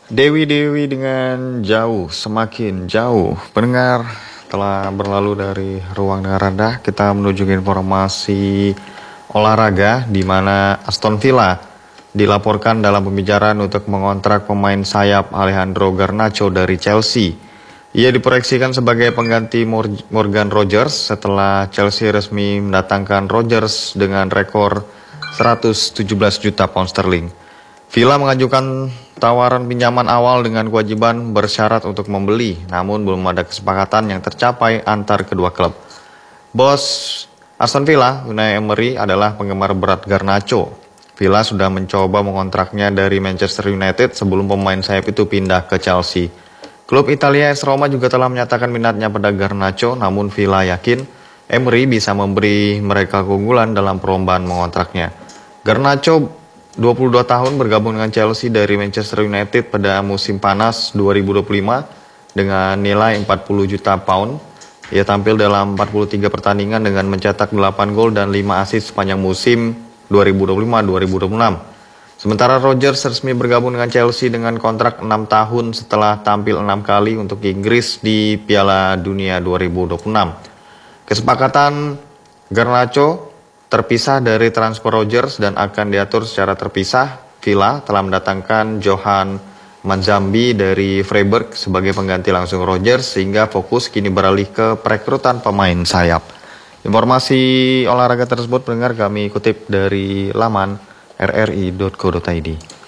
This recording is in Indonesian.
Dewi dengan jauh, semakin jauh. Pendengar telah berlalu dari ruang dengar Anda. Kita menuju ke informasi olahraga di mana Aston Villa dilaporkan dalam pembicaraan untuk mengontrak pemain sayap Alejandro Garnacho dari Chelsea. Ia diproyeksikan sebagai pengganti Morgan Rogers setelah Chelsea resmi mendatangkan Rogers dengan rekor 117 juta pound sterling. Villa mengajukan tawaran pinjaman awal dengan kewajiban bersyarat untuk membeli, namun belum ada kesepakatan yang tercapai antar kedua klub. Bos Aston Villa, Unai Emery, adalah penggemar berat Garnacho. Villa sudah mencoba mengontraknya dari Manchester United sebelum pemain sayap itu pindah ke Chelsea. Klub Italia AS Roma juga telah menyatakan minatnya pada Garnacho, namun Villa yakin Emery bisa memberi mereka keunggulan dalam perlombaan mengontraknya. Garnacho 22 tahun bergabung dengan Chelsea dari Manchester United pada musim panas 2025 dengan nilai 40 juta pound. Ia tampil dalam 43 pertandingan dengan mencetak 8 gol dan 5 assist sepanjang musim 2025-2026. Sementara Rogers resmi bergabung dengan Chelsea dengan kontrak 6 tahun setelah tampil 6 kali untuk Inggris di Piala Dunia 2026. Kesepakatan Garnacho terpisah dari transfer Rogers dan akan diatur secara terpisah. Villa telah mendatangkan Johan Manzambi dari Freiburg sebagai pengganti langsung Rogers sehingga fokus kini beralih ke perekrutan pemain sayap. Informasi olahraga tersebut pendengar kami kutip dari laman rri.co.id.